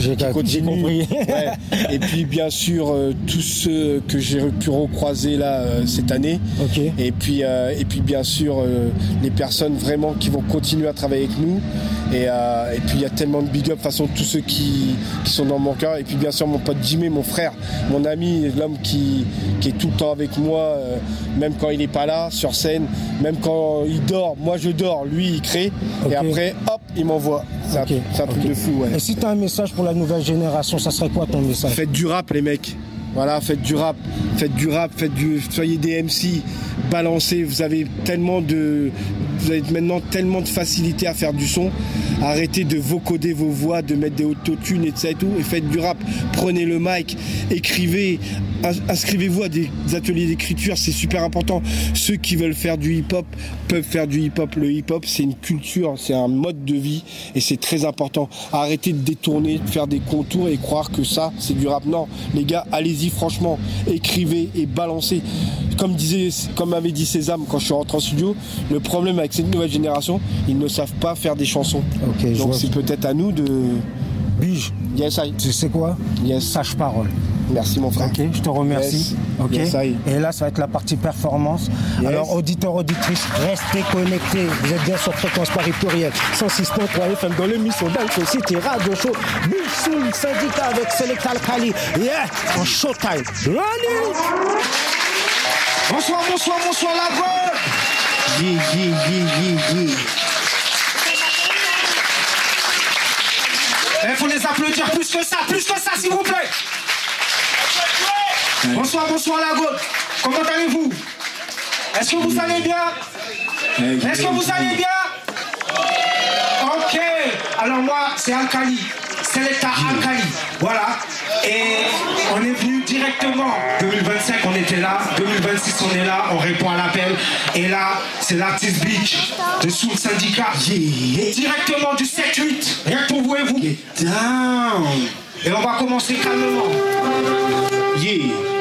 J'ai compris. Ouais. Et puis bien sûr tous ceux que j'ai pu recroiser là cette année. Okay. Et puis bien sûr les personnes vraiment qui vont continuer à travailler avec nous. Et puis il y a tellement de big up, de façon tous ceux qui sont dans mon cœur. Et puis bien sûr mon pote Jimmy, mon frère, mon ami, l'homme qui est tout le temps avec moi, même quand il n'est pas là sur scène, même quand il dort, moi je dors, lui il crée. Okay. Et après hop il m'envoie. C'est un truc de fou. Ouais. Et si tu as un message pour la nouvelle génération, ça serait quoi ton message? Faites du rap les mecs. Voilà, faites du rap, soyez des MC, balancez, vous avez maintenant tellement de facilité à faire du son. Arrêtez de vocoder vos voix, de mettre des autotunes et tout ça et tout, et faites du rap. Prenez le mic, écrivez, inscrivez-vous à des ateliers d'écriture, c'est super important. Ceux qui veulent faire du hip-hop peuvent faire du hip-hop. Le hip-hop, c'est une culture, c'est un mode de vie et c'est très important. Arrêtez de détourner, de faire des contours et croire que ça, c'est du rap. Non, les gars, allez-y franchement, écrivez et balancez. Comme avait dit Sésame quand je suis rentré en studio, le problème avec cette nouvelle génération, ils ne savent pas faire des chansons. Okay, donc c'est peut-être à nous de... Bige. Yes, I. Tu sais quoi? Yes. Sage parole. Merci mon frère. Ok, je te remercie. Yes. Ok. Yes, et là, ça va être la partie performance. Yes. Alors, auditeurs, auditrices, restez connectés. Vous êtes bien sur Fréquence Paris Pluriel 106.3 FM dans l'émission Dance City Radio Show. Soul Syndicat avec Select Alkali. Yeah, en showtime. Running. Bonsoir la gueule. Yeah. Il faut les applaudir plus que ça, s'il vous plaît. Bonsoir la gueule. Comment allez-vous? Est-ce que vous allez bien? Ok. Alors moi, c'est Alkali. C'est l'état Alkali. Voilà. Et on est venu directement. 2025, on était là. 2026, on est là. On répond à l'appel. Et là, c'est l'artiste Beach de Soul Syndicat. Directement du 7-8. Rien que pour vous et vous. Get down. Et on va commencer calmement. Yeah.